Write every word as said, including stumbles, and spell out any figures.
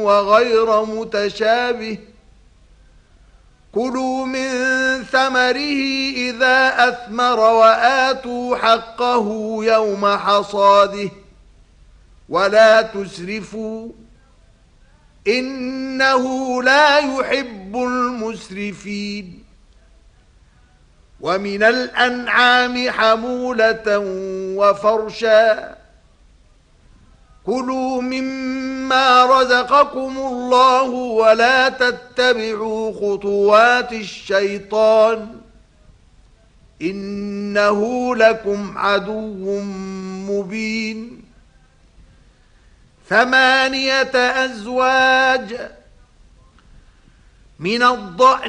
وغير متشابه كلوا من ثمره إذا أثمر وآتوا حقه يوم حصاده ولا تسرفوا إنه لا يحب المسرفين ومن الأنعام حمولة وفرشا كلوا مما رزقكم الله ولا تتبعوا خطوات الشيطان إنه لكم عدو مبين ثمانية أزواج من الضأن